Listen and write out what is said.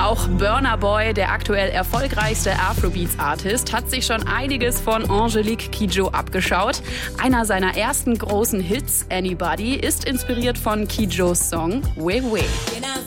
Auch Burna Boy, der aktuell erfolgreichste Afrobeats-Artist, hat sich schon einiges von Angelique Kidjo abgeschaut. Einer seiner ersten großen Hits, Anybody, ist inspiriert von Kidjos Song We We.